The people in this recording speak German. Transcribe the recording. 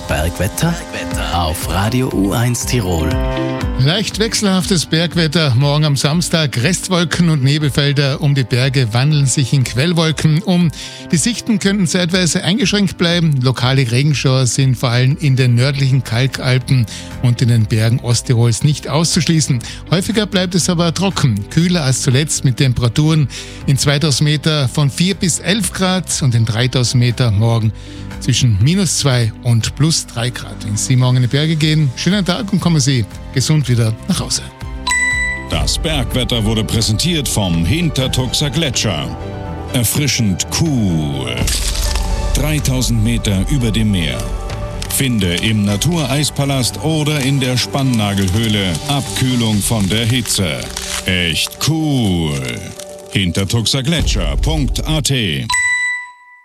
Bergwetter auf Radio U1 Tirol. Leicht wechselhaftes Bergwetter, morgen am Samstag. Restwolken und Nebelfelder um die Berge wandeln sich in Quellwolken um. Die Sichten könnten zeitweise eingeschränkt bleiben. Lokale Regenschauer sind vor allem in den nördlichen Kalkalpen und in den Bergen Osttirols nicht auszuschließen. Häufiger bleibt es aber trocken, kühler als zuletzt mit Temperaturen in 2000 Meter von 4 bis 11 Grad und in 3000 Meter morgen zwischen -2 und +3 Grad. Wenn Sie morgen in die Berge gehen, schönen Tag und kommen Sie gesund wieder nach Hause. Das Bergwetter wurde präsentiert vom Hintertuxer Gletscher. Erfrischend cool. 3000 Meter über dem Meer. Finde im Natureispalast oder in der Spannnagelhöhle Abkühlung von der Hitze. Echt cool. Hintertuxergletscher.at